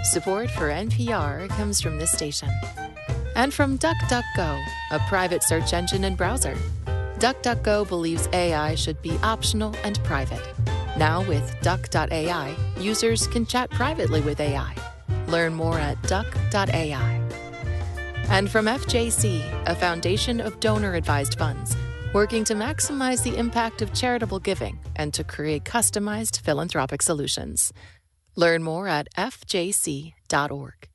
Support for NPR comes from this station. And from DuckDuckGo, a private search engine and browser. DuckDuckGo believes AI should be optional and private. Now with Duck.ai, users can chat privately with AI. Learn more at Duck.ai. And from FJC, a foundation of donor-advised funds, working to maximize the impact of charitable giving and to create customized philanthropic solutions. Learn more at fjc.org.